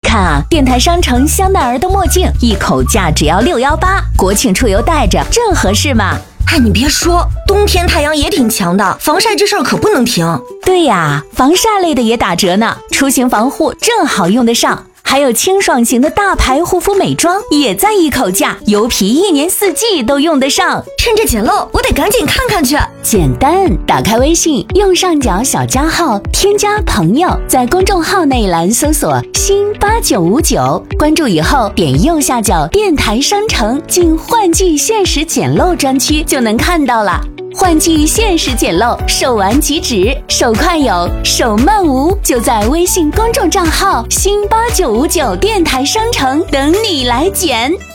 看啊，电台商城香奈儿的墨镜一口价只要618，国庆出游戴着正合适嘛。 哎，你别说，冬天太阳也挺强的，防晒这事儿可不能停。 对呀，防晒类的也打折呢，出行防护正好用得上。还有清爽型的大牌护肤美妆也在一口价，油皮1年4季都用得上。 趁着捡漏，我得赶紧看看去。 简单，打开微信，右上角小加号，添加朋友，在公众号内栏搜索新8959，关注以后点右下角电台商城，进换季限时捡漏专区就能看到了。换季限时捡漏，手完即止，手快有，手慢无，就在微信公众账号新8959电台商城等你来捡。